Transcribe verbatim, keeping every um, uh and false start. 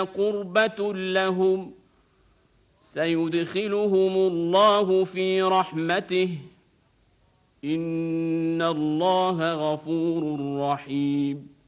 قربة لهم سيدخلهم الله في رحمته إن الله غفور رحيم